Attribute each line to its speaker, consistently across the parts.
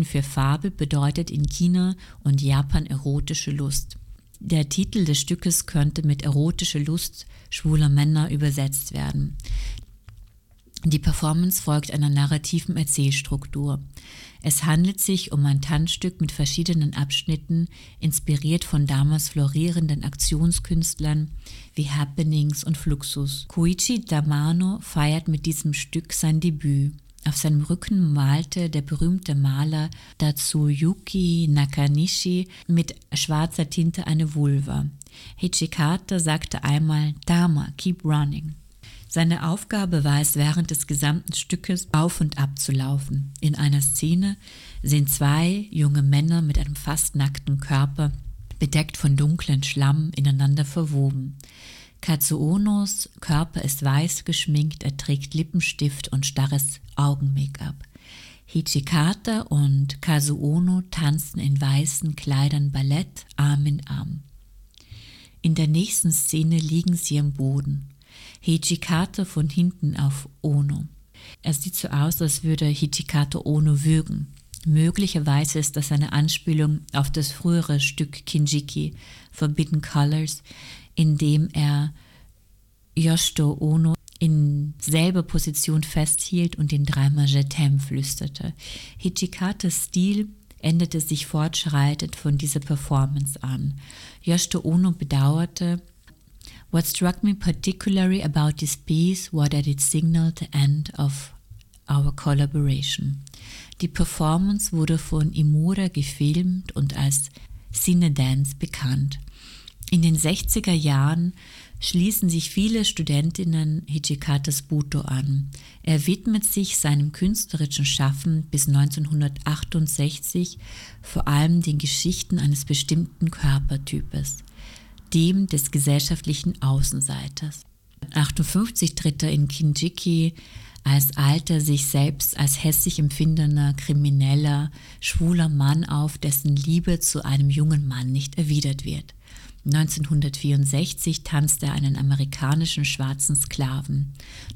Speaker 1: für Farbe bedeutet in China und Japan erotische Lust. Der Titel des Stückes könnte mit erotische Lust schwuler Männer übersetzt werden. Die Performance folgt einer narrativen Erzählstruktur. Es handelt sich um ein Tanzstück mit verschiedenen Abschnitten, inspiriert von damals florierenden Aktionskünstlern wie Happenings und Fluxus. Koichi Tamano feiert mit diesem Stück sein Debüt. Auf seinem Rücken malte der berühmte Maler Tatsuyuki Nakanishi mit schwarzer Tinte eine Vulva. Hijikata sagte einmal: "Dama, keep running." Seine Aufgabe war es, während des gesamten Stückes auf und ab zu laufen. In einer Szene sind zwei junge Männer mit einem fast nackten Körper, bedeckt von dunklen Schlamm, ineinander verwoben. Kazuonos Körper ist weiß geschminkt, er trägt Lippenstift und starres Augen-Make-up. Hijikata und Kazuono tanzen in weißen Kleidern Ballett, Arm in Arm. In der nächsten Szene liegen sie am Boden. Hijikata von hinten auf Ono. Es sieht so aus, als würde Hijikata Ono würgen. Möglicherweise ist das eine Anspielung auf das frühere Stück Kinjiki, Forbidden Colors, in dem er Yoshito Ono in selber Position festhielt und den dreimal Je t'aime flüsterte. Hijikatas Stil änderte sich fortschreitend von dieser Performance an. Yoshito Ono bedauerte: "What struck me particularly about this piece was that it signaled the end of our collaboration." Die Performance wurde von Imura gefilmt und als Cine-Dance bekannt. In den 60er Jahren schließen sich viele Studentinnen Hijikatas Buto an. Er widmet sich seinem künstlerischen Schaffen bis 1968 vor allem den Geschichten eines bestimmten Körpertypes, dem des gesellschaftlichen Außenseiters. 1958 tritt er in Kinjiki als alter, sich selbst als hässlich empfindender, krimineller, schwuler Mann auf, dessen Liebe zu einem jungen Mann nicht erwidert wird. 1964 tanzt er einen amerikanischen schwarzen Sklaven.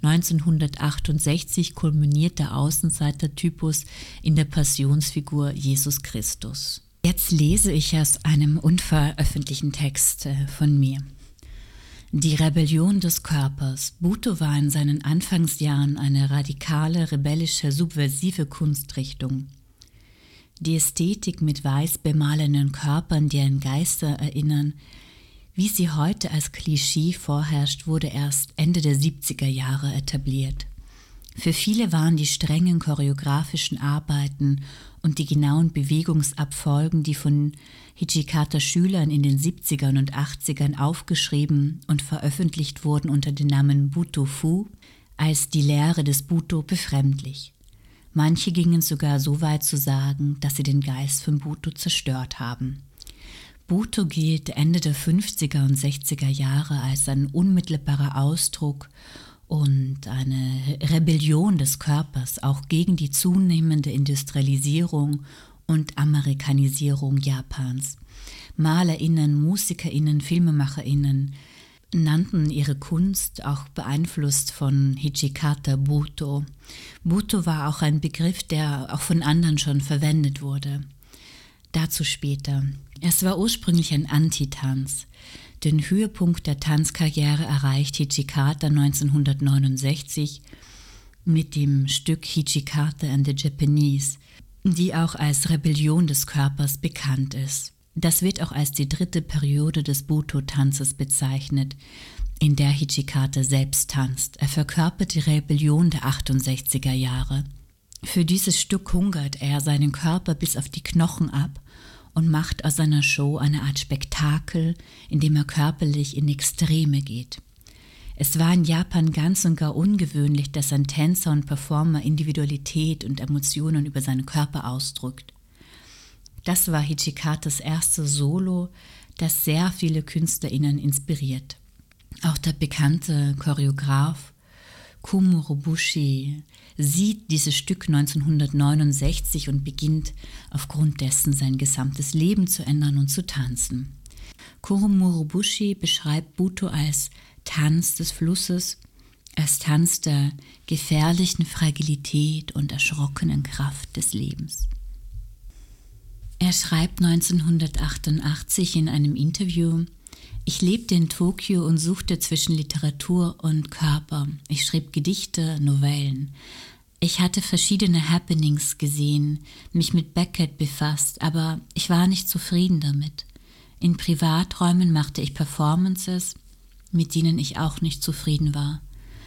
Speaker 1: 1968 kulminiert der Außenseitertypus in der Passionsfigur Jesus Christus. Jetzt lese ich aus einem unveröffentlichten Text von mir. Die Rebellion des Körpers. Buto war in seinen Anfangsjahren eine radikale, rebellische, subversive Kunstrichtung. Die Ästhetik mit weiß bemalenen Körpern, die an Geister erinnern, wie sie heute als Klischee vorherrscht, wurde erst Ende der 70er Jahre etabliert. Für viele waren die strengen choreografischen Arbeiten und die genauen Bewegungsabfolgen, die von Hijikatas Schülern in den 70ern und 80ern aufgeschrieben und veröffentlicht wurden unter dem Namen Buto-Fu, als die Lehre des Buto befremdlich. Manche gingen sogar so weit zu sagen, dass sie den Geist von Buto zerstört haben. Buto gilt Ende der 50er und 60er Jahre als ein unmittelbarer Ausdruck und eine Rebellion des Körpers, auch gegen die zunehmende Industrialisierung und Amerikanisierung Japans. MalerInnen, MusikerInnen, FilmemacherInnen nannten ihre Kunst, auch beeinflusst von Hijikata, Buto. Buto war auch ein Begriff, der auch von anderen schon verwendet wurde. Dazu später. Es war ursprünglich ein Antitanz. Den Höhepunkt der Tanzkarriere erreicht Hijikata 1969 mit dem Stück Hijikata and the Japanese, die auch als Rebellion des Körpers bekannt ist. Das wird auch als die dritte Periode des Buto-Tanzes bezeichnet, in der Hijikata selbst tanzt. Er verkörpert die Rebellion der 68er Jahre. Für dieses Stück hungert er seinen Körper bis auf die Knochen ab und macht aus seiner Show eine Art Spektakel, in dem er körperlich in Extreme geht. Es war in Japan ganz und gar ungewöhnlich, dass ein Tänzer und Performer Individualität und Emotionen über seinen Körper ausdrückt. Das war Hijikatas erstes Solo, das sehr viele KünstlerInnen inspiriert. Auch der bekannte Choreograf Komuro Bushi sieht dieses Stück 1969 und beginnt aufgrund dessen sein gesamtes Leben zu ändern und zu tanzen. Komuro Bushi beschreibt Buto als Tanz des Flusses, als Tanz der gefährlichen Fragilität und erschrockenen Kraft des Lebens. Er schreibt 1988 in einem Interview: Ich lebte in Tokio und suchte zwischen Literatur und Körper. Ich schrieb Gedichte, Novellen. Ich hatte verschiedene Happenings gesehen, mich mit Beckett befasst, aber ich war nicht zufrieden damit. In Privaträumen machte ich Performances, mit denen ich auch nicht zufrieden war.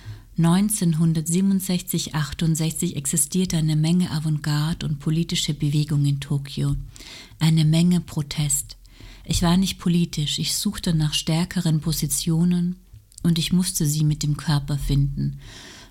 Speaker 1: 1967/68 existierte eine Menge Avantgarde und politische Bewegung in Tokio, eine Menge Protest. Ich war nicht politisch, ich suchte nach stärkeren Positionen und ich musste sie mit dem Körper finden.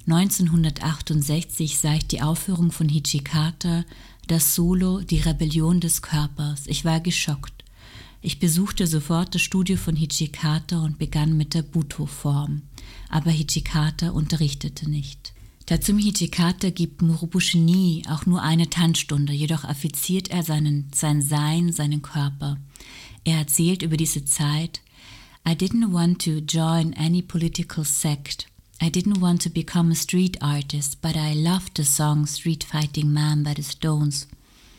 Speaker 1: 1968 sah ich die Aufführung von Hijikata, das Solo Die Rebellion des Körpers. Ich war geschockt. Ich besuchte sofort das Studio von Hijikata und begann mit der Buto-Form. Aber Hijikata unterrichtete nicht. Tatsumi Hijikata gibt Murobushi nie auch nur eine Tanzstunde, jedoch affiziert er sein Sein, seinen Körper. Er erzählt über diese Zeit: I didn't want to join any political sect. I didn't want to become a street artist, but I loved the song Street Fighting Man by the Stones.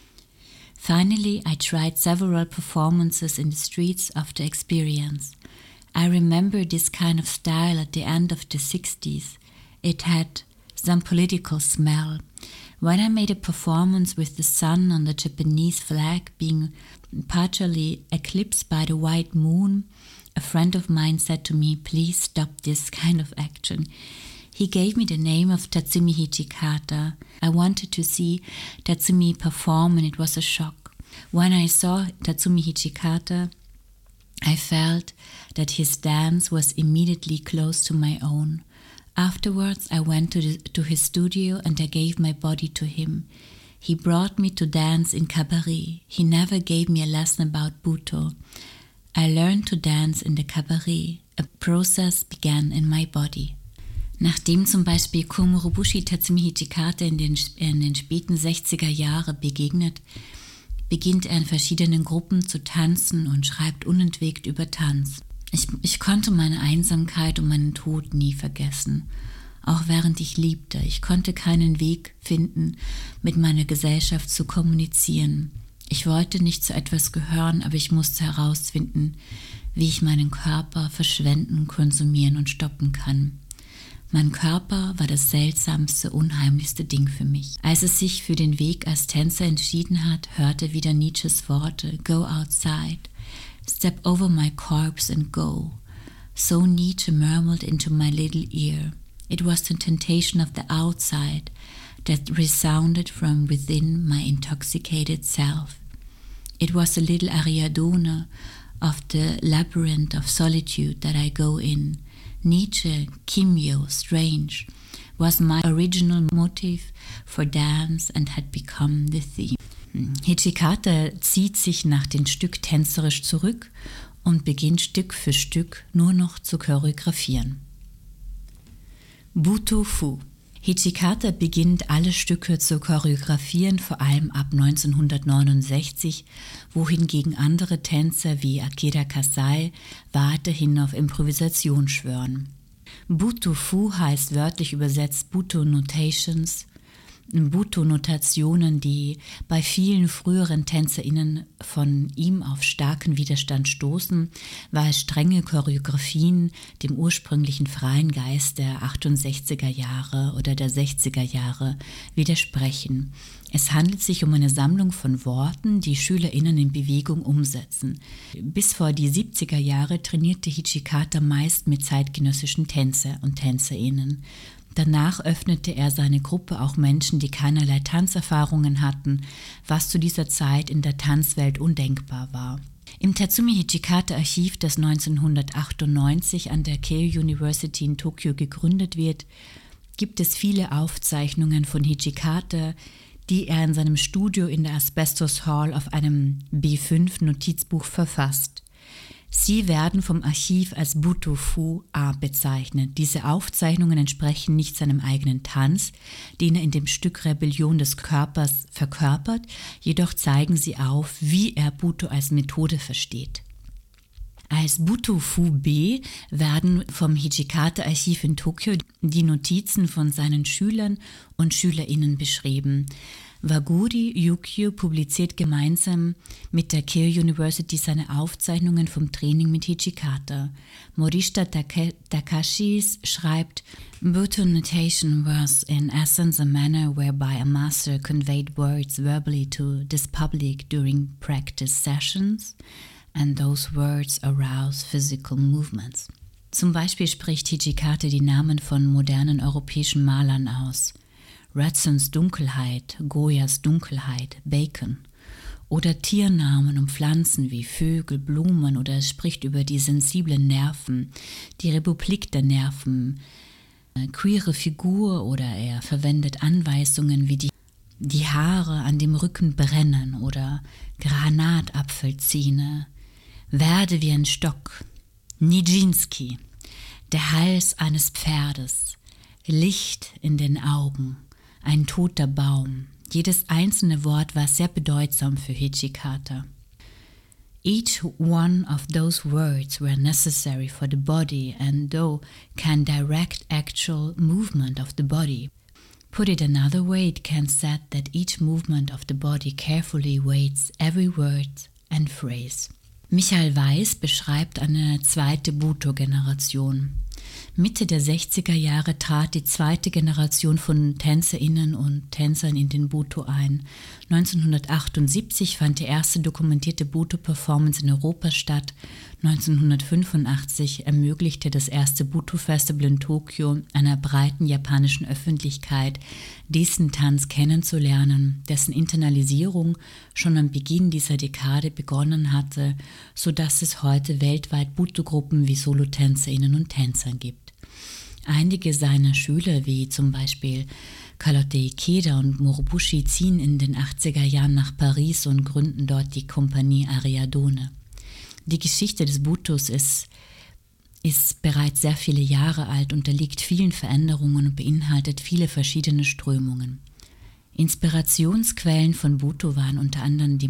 Speaker 1: Finally, I tried several performances in the streets of the experience. I remember this kind of style at the end of the 60s. It had some political smell. When I made a performance with the sun on the Japanese flag being partially eclipsed by the white moon, a friend of mine said to me, "Please stop this kind of action." He gave me the name of Tatsumi Hijikata. I wanted to see Tatsumi perform and it was a shock. When I saw Tatsumi Hijikata, I felt that his dance was immediately close to my own. Afterwards, I went to his studio and I gave my body to him. He brought me to dance in cabaret. He never gave me a lesson about Buto. I learned to dance in the cabaret. A process began in my body. Nachdem zum Beispiel Komurobushi Tatsumi Hijikata in den späten 60er Jahren begegnet, beginnt er in verschiedenen Gruppen zu tanzen und schreibt unentwegt über Tanz. Ich konnte meine Einsamkeit und meinen Tod nie vergessen, auch während ich liebte. Ich konnte keinen Weg finden, mit meiner Gesellschaft zu kommunizieren. Ich wollte nicht zu etwas gehören, aber ich musste herausfinden, wie ich meinen Körper verschwenden, konsumieren und stoppen kann. Mein Körper war das seltsamste, unheimlichste Ding für mich. Als es sich für den Weg als Tänzer entschieden hat, hörte wieder Nietzsches Worte: Go outside, step over my corpse and go. So Nietzsche murmured into my little ear. It was the temptation of the outside that resounded from within my intoxicated self. It was a little Ariadne of the labyrinth of solitude that I go in. Nietzsche, Kimio, strange, was my original motive for dance and had become the theme. Hijikata zieht sich nach dem Stück tänzerisch zurück und beginnt Stück für Stück nur noch zu choreografieren. Buto-Fu. Hijikata beginnt alle Stücke zu choreografieren, vor allem ab 1969, wohingegen andere Tänzer wie Akira Kasai weiterhin auf Improvisation schwören. Buto-Fu heißt wörtlich übersetzt Buto-Notations, Buto-Notationen, die bei vielen früheren TänzerInnen von ihm auf starken Widerstand stoßen, weil strenge Choreografien dem ursprünglichen freien Geist der 68er Jahre oder der 60er Jahre widersprechen. Es handelt sich um eine Sammlung von Worten, die SchülerInnen in Bewegung umsetzen. Bis vor die 70er Jahre trainierte Hijikata meist mit zeitgenössischen Tänzer und TänzerInnen. Danach öffnete er seine Gruppe auch Menschen, die keinerlei Tanzerfahrungen hatten, was zu dieser Zeit in der Tanzwelt undenkbar war. Im Tatsumi Hijikata Archiv, das 1998 an der Keio University in Tokio gegründet wird, gibt es viele Aufzeichnungen von Hijikata, die er in seinem Studio in der Asbestos Hall auf einem B5-Notizbuch verfasst. Sie werden vom Archiv als Buto-Fu A bezeichnet. Diese Aufzeichnungen entsprechen nicht seinem eigenen Tanz, den er in dem Stück Rebellion des Körpers verkörpert, jedoch zeigen sie auf, wie er Buto als Methode versteht. Als Buto-Fu B werden vom Hijikata-Archiv in Tokio die Notizen von seinen Schülern und SchülerInnen beschrieben. Waguri Yukio publiziert gemeinsam mit der Keio University seine Aufzeichnungen vom Training mit Hijikata. Morishita Takashi schreibt, Butto notation was in essence a manner whereby a master conveyed words verbally to this public during practice sessions, and those words arouse physical movements. Zum Beispiel spricht Hijikata die Namen von modernen europäischen Malern aus. Radsons Dunkelheit, Goyas Dunkelheit, Bacon. Oder Tiernamen und Pflanzen wie Vögel, Blumen, oder es spricht über die sensiblen Nerven, die Republik der Nerven, queere Figur, oder er verwendet Anweisungen wie die Haare an dem Rücken brennen oder Granatapfelzähne, werde wie ein Stock, Nijinsky, der Hals eines Pferdes, Licht in den Augen, ein toter Baum. Jedes einzelne Wort war sehr bedeutsam für Hijikata. Each one of those words were necessary for the body and though can direct actual movement of the body. Put it another way, it can said that each movement of the body carefully weighs every word and phrase. Michael Weiß beschreibt eine zweite Butto-Generation. Mitte der 60er Jahre trat die zweite Generation von TänzerInnen und Tänzern in den Butto ein. 1978 fand die erste dokumentierte Butto-Performance in Europa statt. 1985 ermöglichte das erste Butto-Festival in Tokio einer breiten japanischen Öffentlichkeit, diesen Tanz kennenzulernen, dessen Internalisierung schon am Beginn dieser Dekade begonnen hatte, sodass es heute weltweit Butto-Gruppen wie Solotänzerinnen und Tänzern gibt. Einige seiner Schüler, wie zum Beispiel Carlotta Ikeda und Morobushi, ziehen in den 80er Jahren nach Paris und gründen dort die Kompanie Ariadone. Die Geschichte des Buttos ist bereits sehr viele Jahre alt, unterliegt vielen Veränderungen und beinhaltet viele verschiedene Strömungen. Inspirationsquellen von Butto waren unter anderem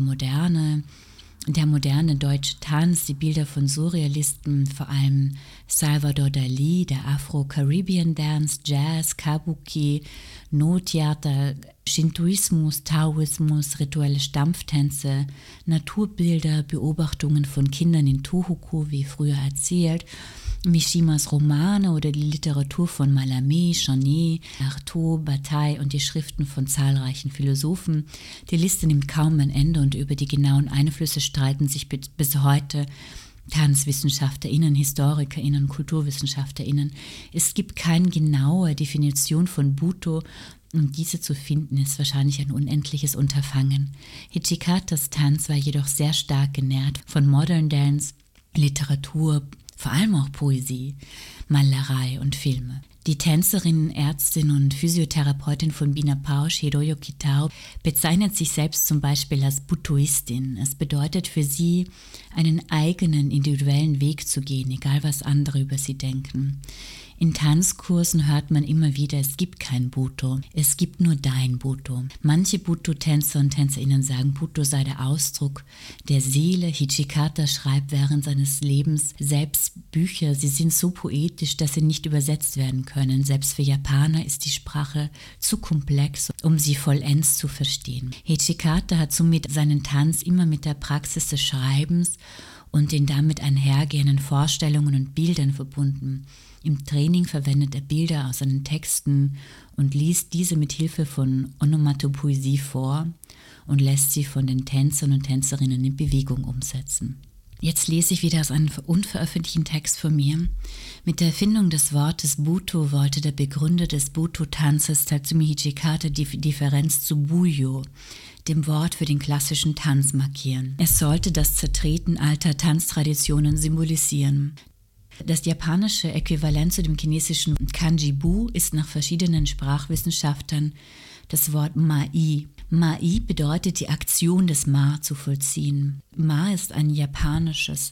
Speaker 1: der moderne deutsche Tanz, die Bilder von Surrealisten, vor allem Salvador Dalí, der Afro-Caribbean Dance, Jazz, Kabuki, No-Theater, Shintoismus, Taoismus, rituelle Stampftänze, Naturbilder, Beobachtungen von Kindern in Tohoku, wie früher erzählt, Mishimas Romane oder die Literatur von Mallarmé, Janet, Artaud, Bataille und die Schriften von zahlreichen Philosophen. Die Liste nimmt kaum ein Ende und über die genauen Einflüsse streiten sich bis heute TanzwissenschaftlerInnen, HistorikerInnen, KulturwissenschaftlerInnen. Es gibt keine genaue Definition von Butto und diese zu finden ist wahrscheinlich ein unendliches Unterfangen. Hijikatas Tanz war jedoch sehr stark genährt von Modern Dance, Literatur, vor allem auch Poesie, Malerei und Filme. Die Tänzerin, Ärztin und Physiotherapeutin von Bina Pausch, Hiroyo Kitao, bezeichnet sich selbst zum Beispiel als Buttoistin. Es bedeutet für sie, einen eigenen individuellen Weg zu gehen, egal was andere über sie denken. In Tanzkursen hört man immer wieder, es gibt kein Butto, es gibt nur dein Butto. Manche Butto-Tänzer und TänzerInnen sagen, Butto sei der Ausdruck der Seele. Hijikata schreibt während seines Lebens selbst Bücher, sie sind so poetisch, dass sie nicht übersetzt werden können. Selbst für Japaner ist die Sprache zu komplex, um sie vollends zu verstehen. Hijikata hat somit seinen Tanz immer mit der Praxis des Schreibens und den damit einhergehenden Vorstellungen und Bildern verbunden. Im Training verwendet er Bilder aus seinen Texten und liest diese mit Hilfe von Onomatopoesie vor und lässt sie von den Tänzern und Tänzerinnen in Bewegung umsetzen. Jetzt lese ich wieder aus einem unveröffentlichten Text von mir. Mit der Erfindung des Wortes Butto wollte der Begründer des Butto-Tanzes Tatsumi Hijikata die Differenz zu Buyo, dem Wort für den klassischen Tanz, markieren. Es sollte das Zertreten alter Tanztraditionen symbolisieren. Das japanische Äquivalent zu dem chinesischen Kanji-Bu ist nach verschiedenen Sprachwissenschaftlern das Wort Mai. Mai bedeutet die Aktion des Ma zu vollziehen. Ma ist ein japanisches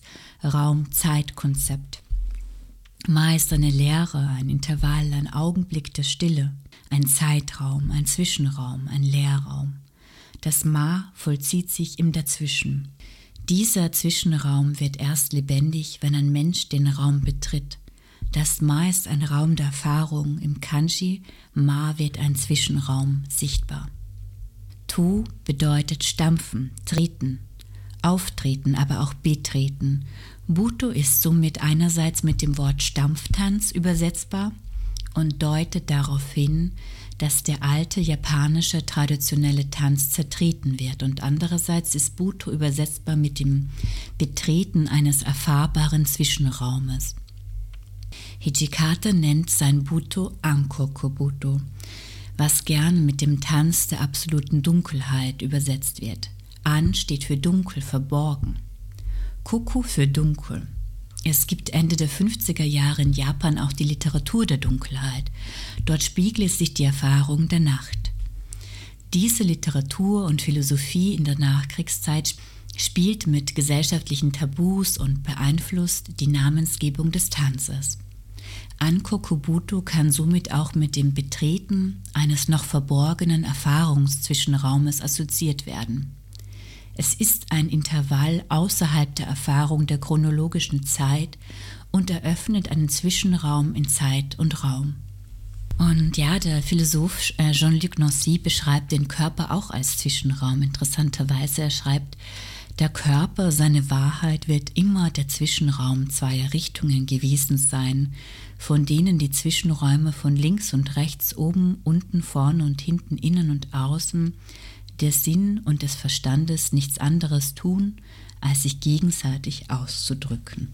Speaker 1: Raum-Zeit-Konzept. Ma ist eine Leere, ein Intervall, ein Augenblick der Stille, ein Zeitraum, ein Zwischenraum, ein Leerraum. Das Ma vollzieht sich im Dazwischen. Dieser Zwischenraum wird erst lebendig, wenn ein Mensch den Raum betritt. Das Ma ist ein Raum der Erfahrung. Im Kanji Ma wird ein Zwischenraum sichtbar. Tu bedeutet stampfen, treten, auftreten, aber auch betreten. Butto ist somit einerseits mit dem Wort Stampftanz übersetzbar und deutet darauf hin, dass der alte japanische traditionelle Tanz zertreten wird, und andererseits ist Butto übersetzbar mit dem Betreten eines erfahrbaren Zwischenraumes. Hijikata nennt sein Butto Ankoku-Butto, was gern mit dem Tanz der absoluten Dunkelheit übersetzt wird. An steht für dunkel, verborgen. Koku für dunkel. Es gibt Ende der 50er Jahre in Japan auch die Literatur der Dunkelheit. Dort spiegelt sich die Erfahrung der Nacht. Diese Literatur und Philosophie in der Nachkriegszeit spielt mit gesellschaftlichen Tabus und beeinflusst die Namensgebung des Tanzes. Ankoku-Butto kann somit auch mit dem Betreten eines noch verborgenen Erfahrungszwischenraumes assoziiert werden. Es ist ein Intervall außerhalb der Erfahrung der chronologischen Zeit und eröffnet einen Zwischenraum in Zeit und Raum. Und ja, der Philosoph Jean-Luc Nancy beschreibt den Körper auch als Zwischenraum. Interessanterweise, er schreibt, der Körper, seine Wahrheit, wird immer der Zwischenraum zweier Richtungen gewesen sein, von denen die Zwischenräume von links und rechts, oben, unten, vorne und hinten, innen und außen, der Sinn und des Verstandes nichts anderes tun, als sich gegenseitig auszudrücken.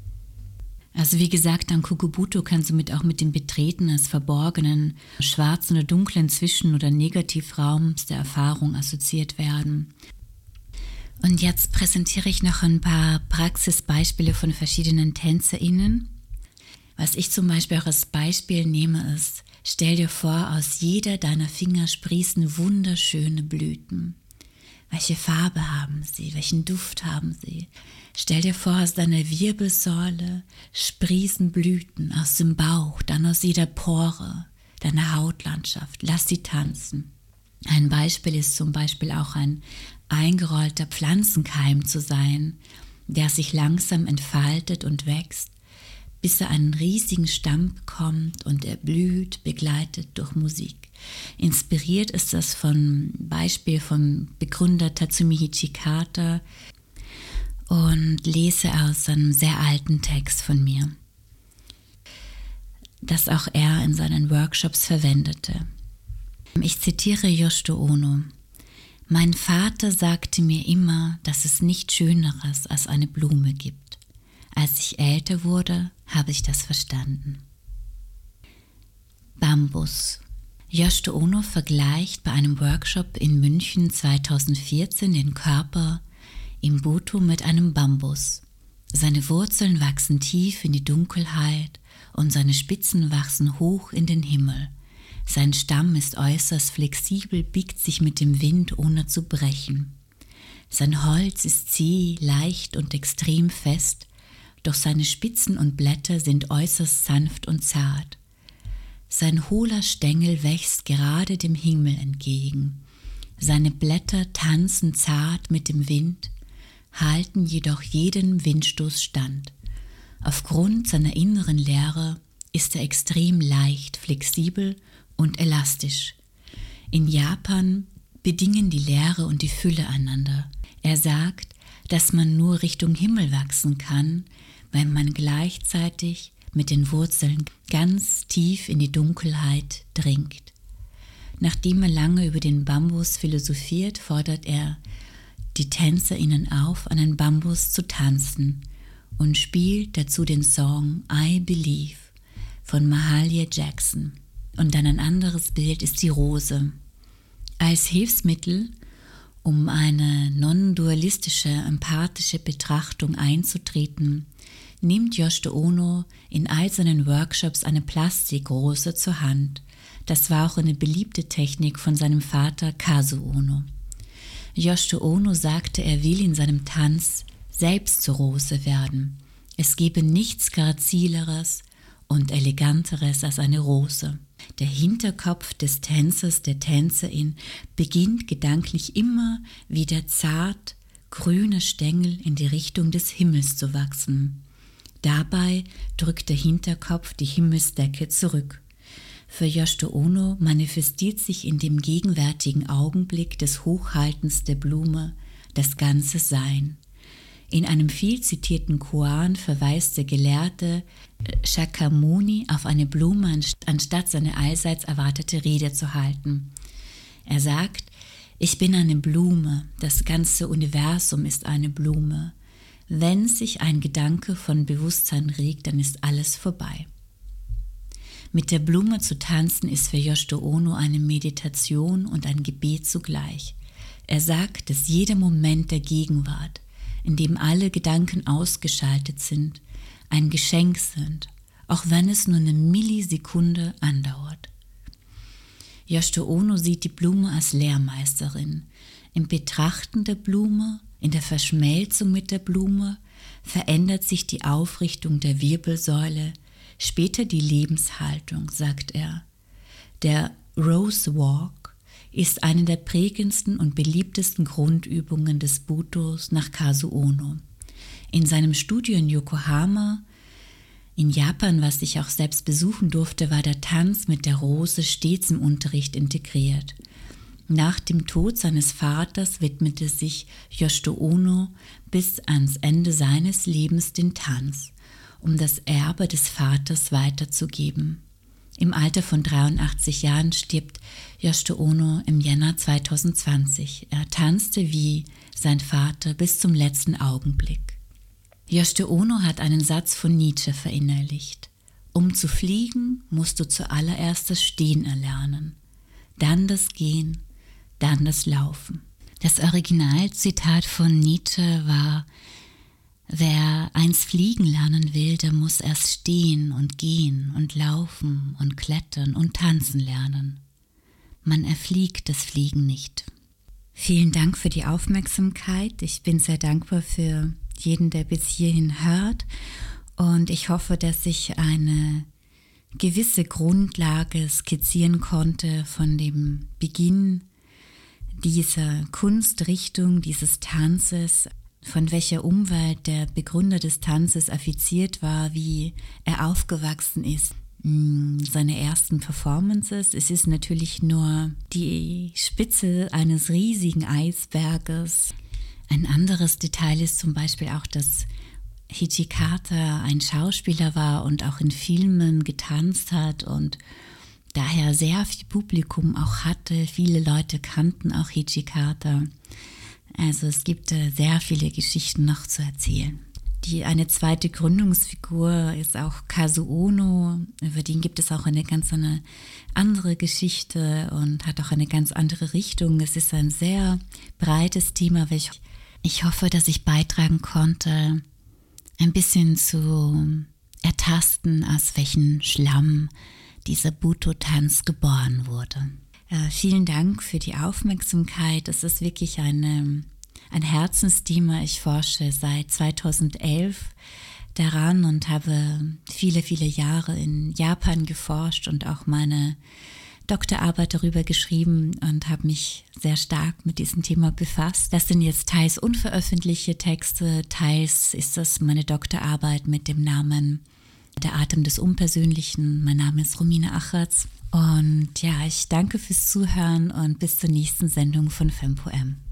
Speaker 1: Also wie gesagt, Ankoku-Butto kann somit auch mit dem Betreten eines verborgenen, schwarzen oder dunklen Zwischen- oder Negativraums der Erfahrung assoziiert werden. Und jetzt präsentiere ich noch ein paar Praxisbeispiele von verschiedenen TänzerInnen. Was ich zum Beispiel auch als Beispiel nehme ist, stell dir vor, aus jeder deiner Finger sprießen wunderschöne Blüten. Welche Farbe haben sie? Welchen Duft haben sie? Stell dir vor, aus deiner Wirbelsäule sprießen Blüten, aus dem Bauch, dann aus jeder Pore deiner Hautlandschaft. Lass sie tanzen. Ein Beispiel ist zum Beispiel auch ein eingerollter Pflanzenkeim zu sein, der sich langsam entfaltet und wächst, bis er einen riesigen Stamm bekommt und er blüht, begleitet durch Musik. Inspiriert ist das vom Beispiel vom Begründer Tatsumi Hijikata und lese aus einem sehr alten Text von mir, das auch er in seinen Workshops verwendete. Ich zitiere Yoshito Ono. Mein Vater sagte mir immer, dass es nichts Schöneres als eine Blume gibt. Als ich älter wurde, habe ich das verstanden. Bambus. Yoshito Ono vergleicht bei einem Workshop in München 2014 den Körper im Butto mit einem Bambus. Seine Wurzeln wachsen tief in die Dunkelheit und seine Spitzen wachsen hoch in den Himmel. Sein Stamm ist äußerst flexibel, biegt sich mit dem Wind, ohne zu brechen. Sein Holz ist zäh, leicht und extrem fest, doch seine Spitzen und Blätter sind äußerst sanft und zart. Sein hohler Stängel wächst gerade dem Himmel entgegen. Seine Blätter tanzen zart mit dem Wind, halten jedoch jedem Windstoß stand. Aufgrund seiner inneren Leere ist er extrem leicht, flexibel und elastisch. In Japan bedingen die Leere und die Fülle einander. Er sagt, dass man nur Richtung Himmel wachsen kann, wenn man gleichzeitig mit den Wurzeln ganz tief in die Dunkelheit dringt. Nachdem er lange über den Bambus philosophiert, fordert er die TänzerInnen auf, an den Bambus zu tanzen und spielt dazu den Song I Believe von Mahalia Jackson. Und dann ein anderes Bild ist die Rose. Als Hilfsmittel, um eine non-dualistische, empathische Betrachtung einzutreten, nimmt Yoshito Ono in all seinen Workshops eine Plastikrose zur Hand. Das war auch eine beliebte Technik von seinem Vater Kazu Ono. Yoshito Ono sagte, er will in seinem Tanz selbst zur Rose werden. Es gebe nichts Grazileres und Eleganteres als eine Rose. Der Hinterkopf des Tänzers, der Tänzerin, beginnt gedanklich immer wieder zart, grüne Stängel in die Richtung des Himmels zu wachsen. Dabei drückt der Hinterkopf die Himmelsdecke zurück. Für Yoshito Ono manifestiert sich in dem gegenwärtigen Augenblick des Hochhaltens der Blume das ganze Sein. In einem viel zitierten Koan verweist der Gelehrte Shakyamuni auf eine Blume, anstatt seine allseits erwartete Rede zu halten. Er sagt: Ich bin eine Blume, das ganze Universum ist eine Blume. Wenn sich ein Gedanke von Bewusstsein regt, dann ist alles vorbei. Mit der Blume zu tanzen ist für Yoshito Ono eine Meditation und ein Gebet zugleich. Er sagt, dass jeder Moment der Gegenwart, in dem alle Gedanken ausgeschaltet sind, ein Geschenk sind, auch wenn es nur eine Millisekunde andauert. Yoshito Ono sieht die Blume als Lehrmeisterin. Im Betrachten der Blume, in der Verschmelzung mit der Blume, verändert sich die Aufrichtung der Wirbelsäule, später die Lebenshaltung, sagt er. Der Rose Walk ist eine der prägendsten und beliebtesten Grundübungen des Buddhos nach Kazu Ono. In seinem Studio in Yokohama, in Japan, was ich auch selbst besuchen durfte, war der Tanz mit der Rose stets im Unterricht integriert. Nach dem Tod seines Vaters widmete sich Yoshito Ono bis ans Ende seines Lebens den Tanz, um das Erbe des Vaters weiterzugeben. Im Alter von 83 Jahren stirbt Yoshito Ono im Jänner 2020. Er tanzte wie sein Vater bis zum letzten Augenblick. Yoshito Ono hat einen Satz von Nietzsche verinnerlicht: Um zu fliegen, musst du zuallererst das Stehen erlernen, dann das Gehen, dann das Laufen. Das Originalzitat von Nietzsche war: Wer einst fliegen lernen will, der muss erst stehen und gehen und laufen und klettern und tanzen lernen. Man erfliegt das Fliegen nicht. Vielen Dank für die Aufmerksamkeit. Ich bin sehr dankbar für jeden, der bis hierhin hört. Und ich hoffe, dass ich eine gewisse Grundlage skizzieren konnte von dem Beginn dieser Kunstrichtung, dieses Tanzes, von welcher Umwelt der Begründer des Tanzes affiziert war, wie er aufgewachsen ist. Seine ersten Performances, es ist natürlich nur die Spitze eines riesigen Eisberges. Ein anderes Detail ist zum Beispiel auch, dass Hijikata ein Schauspieler war und auch in Filmen getanzt hat und daher sehr viel Publikum auch hatte. Viele Leute kannten auch Hijikata. Also es gibt sehr viele Geschichten noch zu erzählen. Eine zweite Gründungsfigur ist auch Kazu Ono. Über den gibt es auch eine ganz andere Geschichte und hat auch eine ganz andere Richtung. Es ist ein sehr breites Thema, welches ich hoffe, dass ich beitragen konnte, ein bisschen zu ertasten, aus welchem Schlamm dieser Buto-Tanz geboren wurde. Vielen Dank für die Aufmerksamkeit. Es ist wirklich ein Herzensthema. Ich forsche seit 2011 daran und habe viele, viele Jahre in Japan geforscht und auch meine Doktorarbeit darüber geschrieben und habe mich sehr stark mit diesem Thema befasst. Das sind jetzt teils unveröffentlichte Texte, teils ist das meine Doktorarbeit mit dem Namen Der Atem des Unpersönlichen. Mein Name ist Romina Achatz und ja, ich danke fürs Zuhören und bis zur nächsten Sendung von FemPoM.